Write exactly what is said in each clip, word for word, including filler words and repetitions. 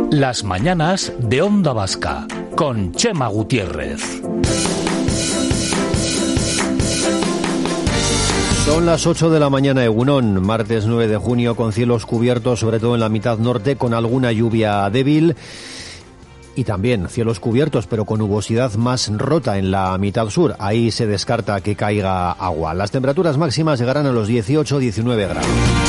Las mañanas de Onda Vasca, con Chema Gutiérrez. Son las ocho de la mañana, Egunon, martes nueve de junio, con cielos cubiertos, sobre todo en la mitad norte, con alguna lluvia débil. Y también cielos cubiertos, pero con nubosidad más rota en la mitad sur. Ahí se descarta que caiga agua. Las temperaturas máximas llegarán a los dieciocho a diecinueve grados.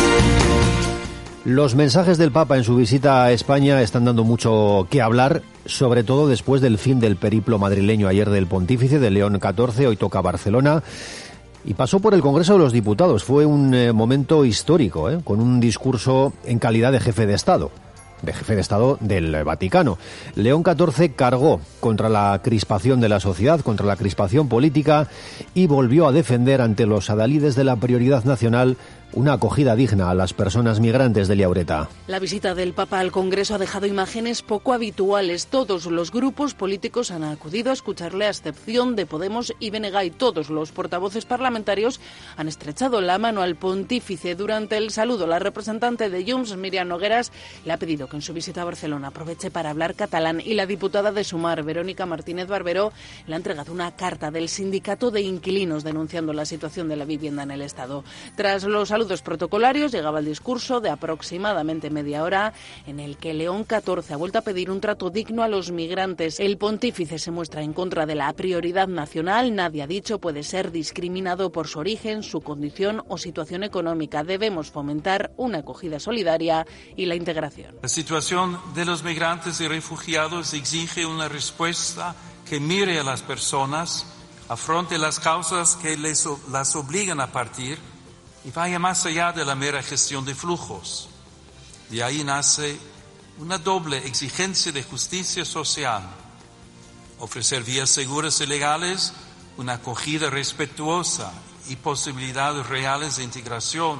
Los mensajes del Papa en su visita a España están dando mucho que hablar, sobre todo después del fin del periplo madrileño ayer del Pontífice, de León catorce, hoy toca Barcelona, y pasó por el Congreso de los Diputados. Fue un eh, momento histórico, eh, con un discurso en calidad de jefe de Estado. de jefe de Estado del Vaticano. León catorce cargó contra la crispación de la sociedad, contra la crispación política, y volvió a defender ante los adalides de la prioridad nacional una acogida digna a las personas migrantes de Liaureta. La visita del Papa al Congreso ha dejado imágenes poco habituales. Todos los grupos políticos han acudido a escucharle, a excepción de Podemos y B N G, y todos los portavoces parlamentarios han estrechado la mano al pontífice. Durante el saludo, la representante de Junts, Míriam Nogueras, le ha pedido que en su visita a Barcelona aproveche para hablar catalán, y la diputada de Sumar, Verónica Martínez Barberó, le ha entregado una carta del sindicato de inquilinos denunciando la situación de la vivienda en el Estado. Tras los saludos protocolarios llegaba el discurso de aproximadamente media hora, en el que León catorce ha vuelto a pedir un trato digno a los migrantes. El pontífice se muestra en contra de la prioridad nacional. Nadie, ha dicho, puede ser discriminado por su origen, su condición o situación económica. Debemos fomentar una acogida solidaria y la integración. La situación de los migrantes y refugiados exige una respuesta que mire a las personas, afronte las causas que les, las obligan a partir y vaya más allá de la mera gestión de flujos. De ahí nace una doble exigencia de justicia social: ofrecer vías seguras y legales, una acogida respetuosa y posibilidades reales de integración,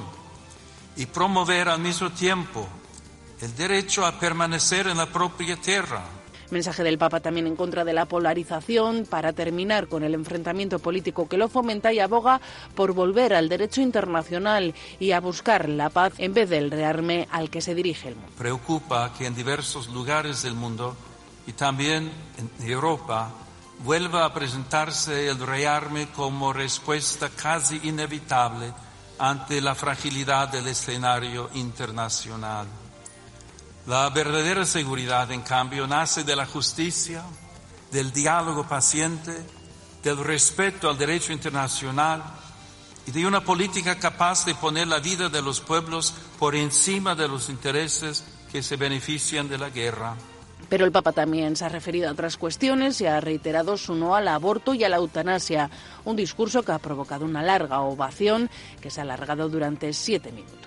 y promover al mismo tiempo el derecho a permanecer en la propia tierra. Mensaje del Papa también en contra de la polarización, para terminar con el enfrentamiento político que lo fomenta, y aboga por volver al derecho internacional y a buscar la paz en vez del rearme al que se dirige el mundo. Preocupa que en diversos lugares del mundo y también en Europa vuelva a presentarse el rearme como respuesta casi inevitable ante la fragilidad del escenario internacional. La verdadera seguridad, en cambio, nace de la justicia, del diálogo paciente, del respeto al derecho internacional y de una política capaz de poner la vida de los pueblos por encima de los intereses que se benefician de la guerra. Pero el Papa también se ha referido a otras cuestiones y ha reiterado su no al aborto y a la eutanasia, un discurso que ha provocado una larga ovación que se ha alargado durante siete minutos.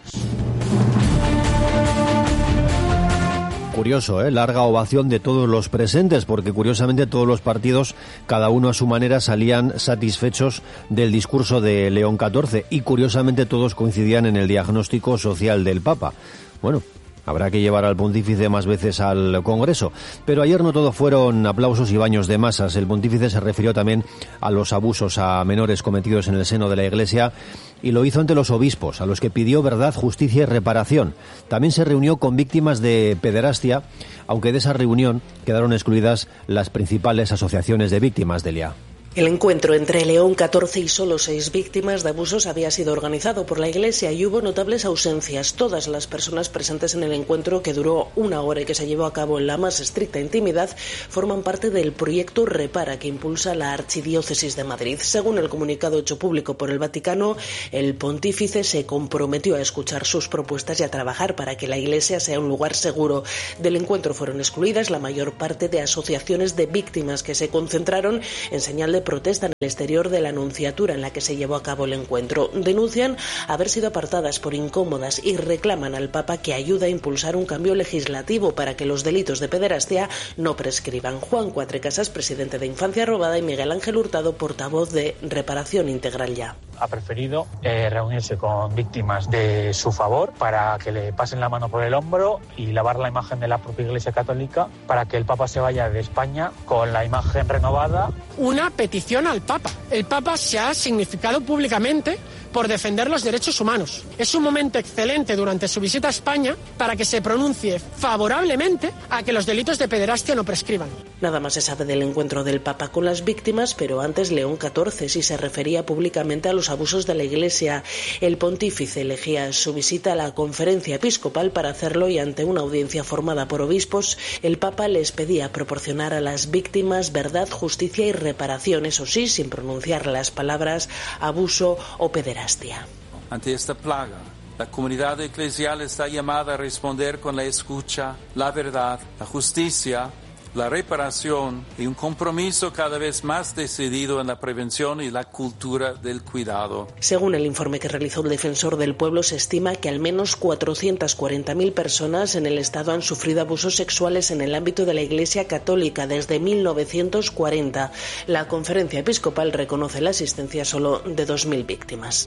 Curioso, ¿eh? Larga ovación de todos los presentes, porque curiosamente todos los partidos, cada uno a su manera, salían satisfechos del discurso de León catorce, y curiosamente todos coincidían en el diagnóstico social del Papa. Bueno, habrá que llevar al pontífice más veces al Congreso. Pero ayer no todo fueron aplausos y baños de masas. El pontífice se refirió también a los abusos a menores cometidos en el seno de la Iglesia, y lo hizo ante los obispos, a los que pidió verdad, justicia y reparación. También se reunió con víctimas de pederastia, aunque de esa reunión quedaron excluidas las principales asociaciones de víctimas, Delia. El encuentro entre León catorce y solo seis víctimas de abusos había sido organizado por la Iglesia y hubo notables ausencias. Todas las personas presentes en el encuentro, que duró una hora y que se llevó a cabo en la más estricta intimidad, forman parte del proyecto Repara, que impulsa la Archidiócesis de Madrid. Según el comunicado hecho público por el Vaticano, el pontífice se comprometió a escuchar sus propuestas y a trabajar para que la Iglesia sea un lugar seguro. Del encuentro fueron excluidas la mayor parte de asociaciones de víctimas, que se concentraron en señal de protesta en el exterior de la Nunciatura en la que se llevó a cabo el encuentro. Denuncian haber sido apartadas por incómodas y reclaman al Papa que ayude a impulsar un cambio legislativo para que los delitos de pederastia no prescriban. Juan Cuatrecasas, presidente de Infancia Robada, y Miguel Ángel Hurtado, portavoz de Reparación Integral Ya. Ha preferido eh, reunirse con víctimas de su favor para que le pasen la mano por el hombro y lavar la imagen de la propia Iglesia Católica, para que el Papa se vaya de España con la imagen renovada. Una petición al Papa. El Papa se ha significado públicamente por defender los derechos humanos. Es un momento excelente durante su visita a España para que se pronuncie favorablemente a que los delitos de pederastia no prescriban. Nada más se sabe del encuentro del Papa con las víctimas, pero antes León catorce sí se refería públicamente a los abusos de la Iglesia. El pontífice elegía su visita a la conferencia episcopal para hacerlo y ante una audiencia formada por obispos, el Papa les pedía proporcionar a las víctimas verdad, justicia y reparación, eso sí, sin pronunciar las palabras abuso o pederastia. Ante esta plaga, la comunidad eclesial está llamada a responder con la escucha, la verdad, la justicia, la reparación y un compromiso cada vez más decidido en la prevención y la cultura del cuidado. Según el informe que realizó el Defensor del Pueblo, se estima que al menos cuatrocientas cuarenta mil personas en el Estado han sufrido abusos sexuales en el ámbito de la Iglesia Católica desde mil novecientos cuarenta. La Conferencia Episcopal reconoce la asistencia solo de dos mil víctimas.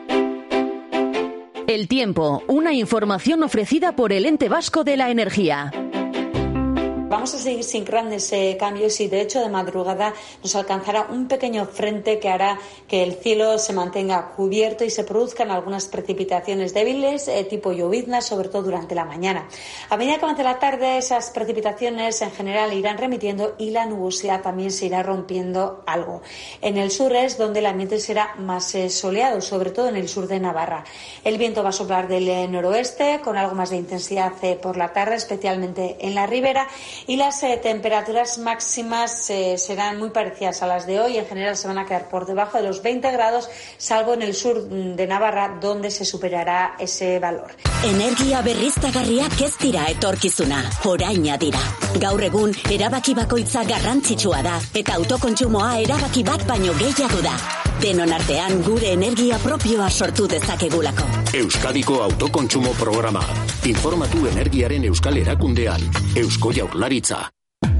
El tiempo, una información ofrecida por el Ente Vasco de la Energía. Vamos a seguir sin grandes eh, cambios y de hecho de madrugada nos alcanzará un pequeño frente que hará que el cielo se mantenga cubierto y se produzcan algunas precipitaciones débiles eh, tipo lloviznas, sobre todo durante la mañana. A medida que avance la tarde, esas precipitaciones en general irán remitiendo y la nubosidad también se irá rompiendo algo. En el sur es donde el ambiente será más eh, soleado, sobre todo en el sur de Navarra. El viento va a soplar del eh, noroeste con algo más de intensidad eh, por la tarde, especialmente en la ribera. Y las eh, temperaturas máximas eh, serán muy parecidas a las de hoy. En general se van a quedar por debajo de los veinte grados, salvo en el sur de Navarra, donde se superará ese valor. Energia berriztagarriak ez dira etorkizuna, oraina dira. Gaur egun, erabaki bakoitza garrantzitsua da, eta autokontsumoa erabaki bat baino gehiago da. Denon artean gure energia propioa sortu dezakegulako. Euskadiko autokontsumo programa. Informatu energiaren euskal erakundean. Eusko Jaurlaritza.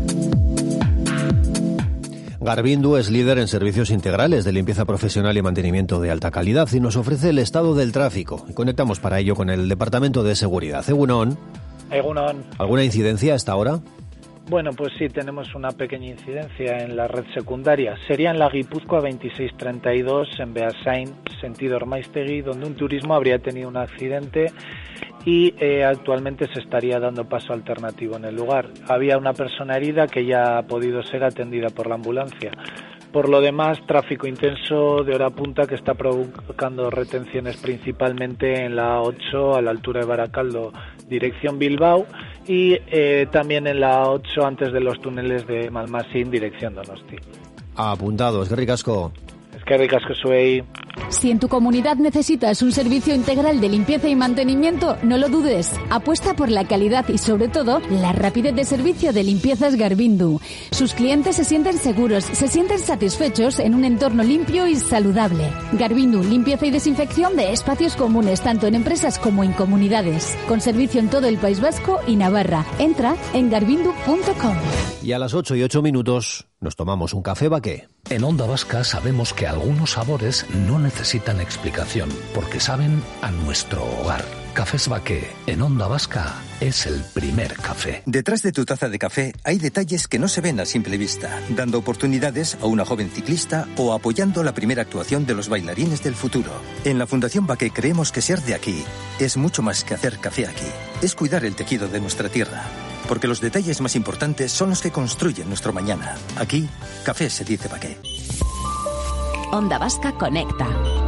Garbindu es líder en servicios integrales de limpieza profesional y mantenimiento de alta calidad y nos ofrece el estado del tráfico. Y conectamos para ello con el Departamento de Seguridad. Egunon. Egunon. ¿Alguna incidencia hasta ahora? Bueno, pues sí, tenemos una pequeña incidencia en la red secundaria. Sería en la Guipúzcoa veintiséis treinta y dos, en Beasain, sentido Ormaiztegui, donde un turismo habría tenido un accidente y eh, actualmente se estaría dando paso alternativo en el lugar. Había una persona herida que ya ha podido ser atendida por la ambulancia. Por lo demás, tráfico intenso de hora punta que está provocando retenciones principalmente en la A ocho a la altura de Baracaldo, dirección Bilbao, y eh, también en la A ocho antes de los túneles de Malmasín, dirección Donosti. Apuntados, qué ricasco. Es que ricasco soy. Si en tu comunidad necesitas un servicio integral de limpieza y mantenimiento, no lo dudes. Apuesta por la calidad y, sobre todo, la rapidez de servicio de Limpiezas Garbindu. Sus clientes se sienten seguros, se sienten satisfechos en un entorno limpio y saludable. Garbindu, limpieza y desinfección de espacios comunes, tanto en empresas como en comunidades. Con servicio en todo el País Vasco y Navarra. Entra en garbindu punto com. Y a las ocho y ocho minutos nos tomamos un café Baqué. En Onda Vasca sabemos que algunos sabores no necesitan explicación, porque saben a nuestro hogar. Cafés Baqué, en Onda Vasca, es el primer café. Detrás de tu taza de café hay detalles que no se ven a simple vista, dando oportunidades a una joven ciclista o apoyando la primera actuación de los bailarines del futuro. En la Fundación Baqué creemos que ser de aquí es mucho más que hacer café aquí. Es cuidar el tejido de nuestra tierra. Porque los detalles más importantes son los que construyen nuestro mañana. Aquí, café se dice Baqué. Onda Vasca conecta.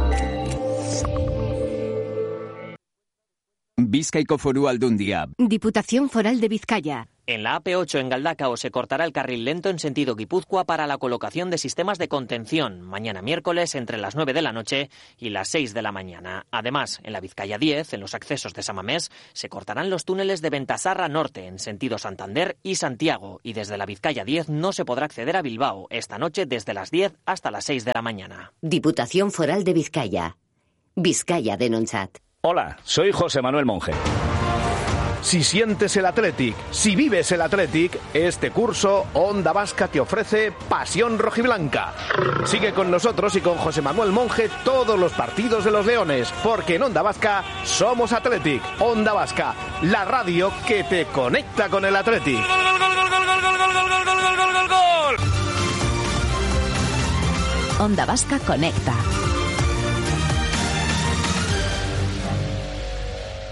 Bizkaiko Foru Aldundia. Diputación Foral de Vizcaya. En la A P ocho en Galdakao se cortará el carril lento en sentido Guipúzcoa para la colocación de sistemas de contención, mañana miércoles entre las nueve de la noche y las seis de la mañana. Además, en la Vizcaya diez, en los accesos de Samamés, se cortarán los túneles de Ventasarra Norte en sentido Santander y Santiago, y desde la Vizcaya diez no se podrá acceder a Bilbao esta noche desde las diez hasta las seis de la mañana. Diputación Foral de Vizcaya. Vizcaya denontzat. Hola, soy José Manuel Monje. Si sientes el Athletic, si vives el Athletic, este curso Onda Vasca te ofrece Pasión Rojiblanca. Sigue con nosotros y con José Manuel Monje todos los partidos de los Leones, porque en Onda Vasca somos Athletic. Onda Vasca, la radio que te conecta con el Athletic. Onda Vasca conecta.